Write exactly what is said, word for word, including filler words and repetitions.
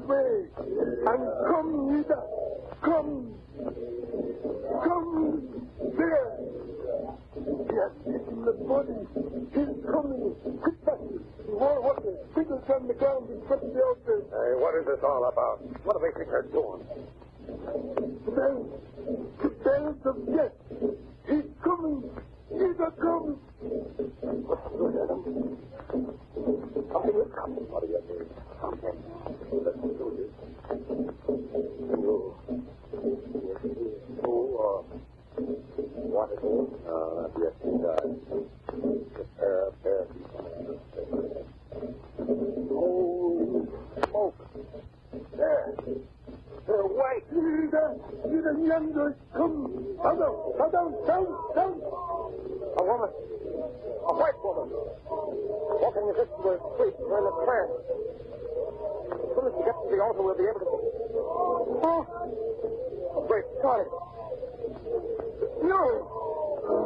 way. And come, Nita. Come. Come there. Yes, it's in the body. He's coming. Quick back. More water. Pickles on the ground in front of the altar. Hey, what is this all about? What do they think they're doing? The bells. The bells of death. He's coming. Nita, come. Look at him. Something is coming. What do you mean? Something. Let's do this. You. Who, uh, what is it? Uh, yes, he does. The pair of bears. Oh, smoke. There. They're white. Nita, Nita, yonder. Come. Now down, now down, down, down. A woman. A white woman. Walking as if she were asleep during the prayer. As soon as she gets to the altar, we'll be able to... Oh! A great Scotty. No!